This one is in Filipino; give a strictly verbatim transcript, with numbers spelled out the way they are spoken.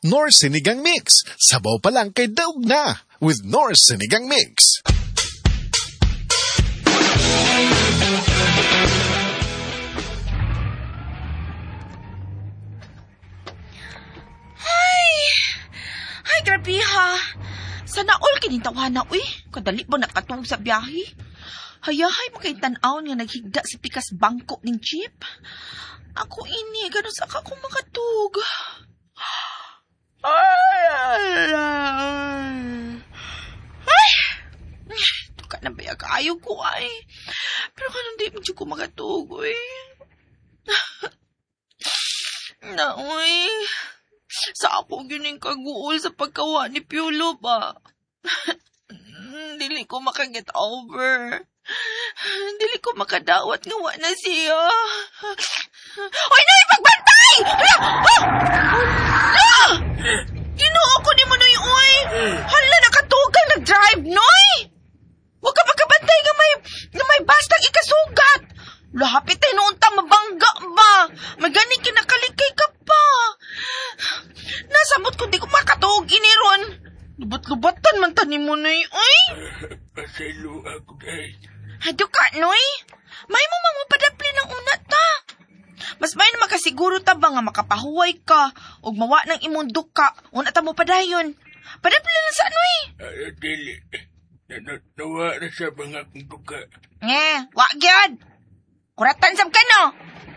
Knorr Sinigang Mix. Sabaw pa lang kay daog na with Knorr Sinigang Mix. Ay! Ay, grabe ha. Sana all kinintawa na, uy. Kadali ba nakatulog sa biyahe? Hayahay mo kay tan-aw nga naghigda si pikas bangko ning jeep. Ako ini, gano'n sa ka kung makatug. Ay! Ay! Ito ka na ba kayo ko ay. Pero kanong di mo ko makatug, uy. Na, uy. Sa ako yun yung kaguol sa pagkawa ni Piolo ba? Dili ko makaget over. Dili ko makadawat nga wa na siya. Uy, Noy! Magbantay! Hala! Ha! Hala! Ginoo ko ni mo, Noy, uy! Hala, nakatugang nag-drive, Noy! Huwag ka magkabantay nga may, nga may bastag ikasugat. Lahapit ay noon ta mabangga ba? Maganing kinakalikay ka pa. Nasabot ko di ko makatuog iniron. Lubat-lubatan man tanim mo, Noy, uy! Pasalo ako, guys. Hado ka, Noy? May mo mamupadapli ng una ta. Mas may na makasiguro ta ba nga makapahuway ka o mawa ng imong duka una ta mo padayon. Padapli lang sa Noy. Ay, dili. Nanatawa na sa mga kong duka. Eh, wag yun. Kuratan sab ka, no?